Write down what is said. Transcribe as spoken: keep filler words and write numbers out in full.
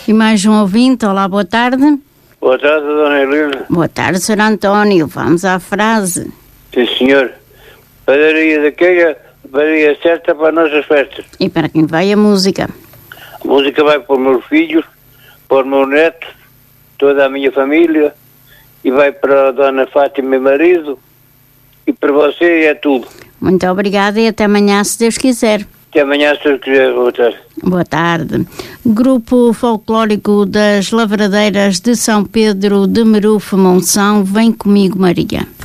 E mais um ouvinte. Olá, boa tarde. Boa tarde, Dona Helena. Boa tarde, senhor António. Vamos à frase. Sim, senhor. Padaria daquela, padaria certa para as nossas festas. E para quem vai a música? A música vai para os meus filhos, para os meus netos, toda a minha família, e vai para a Dona Fátima e marido, e para você é tudo. Muito obrigada e até amanhã, se Deus quiser. Até amanhã, se Deus quiser. Boa tarde. Boa tarde. Grupo Folclórico das Lavradeiras de São Pedro de Merufo, Monção, Vem Comigo, Maria.